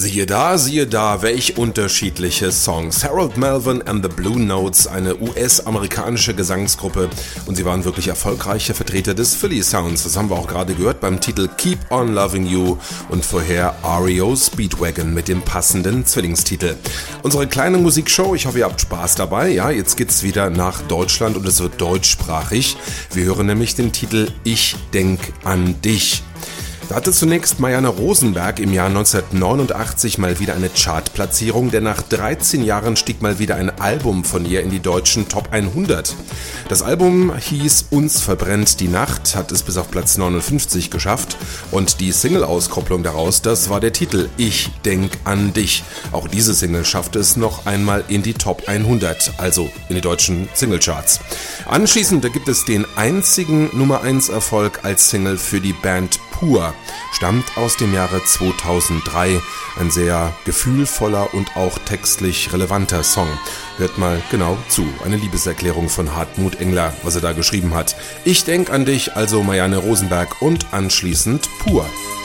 Siehe da, welch unterschiedliche Songs. Harold Melvin and the Blue Notes, eine US-amerikanische Gesangsgruppe, und sie waren wirklich erfolgreiche Vertreter des Philly Sounds. Das haben wir auch gerade gehört beim Titel Keep on Loving You und vorher REO Speedwagon mit dem passenden Zwillingstitel. Unsere kleine Musikshow, ich hoffe, ihr habt Spaß dabei. Ja, jetzt geht's wieder nach Deutschland und es wird deutschsprachig. Wir hören nämlich den Titel Ich denk an dich. Da hatte zunächst Marianne Rosenberg im Jahr 1989 mal wieder eine Chartplatzierung, denn nach 13 Jahren stieg mal wieder ein Album von ihr in die deutschen Top 100. Das Album hieß Uns verbrennt die Nacht, hat es bis auf Platz 59 geschafft, und die Single-Auskopplung daraus, das war der Titel Ich denk an dich. Auch diese Single schaffte es noch einmal in die Top 100, also in die deutschen Singlecharts. Anschließend gibt es den einzigen Nummer 1 Erfolg als Single für die Band Pur, stammt aus dem Jahre 2003, ein sehr gefühlvoller und auch textlich relevanter Song. Hört mal genau zu, eine Liebeserklärung von Hartmut Engler, was er da geschrieben hat. Ich denk an dich, also Marianne Rosenberg, und anschließend Pur.